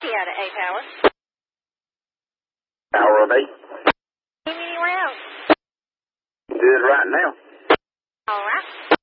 out at 8 hours. Hour of 8. Anywhere else? Good right now. All right.